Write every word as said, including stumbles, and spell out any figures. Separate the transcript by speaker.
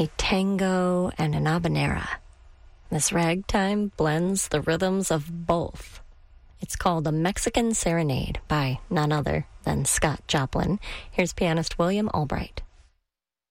Speaker 1: a tango, and an habanera. This ragtime blends the rhythms of both. It's called a Mexican Serenade by none other than Scott Joplin. Here's pianist William Albright.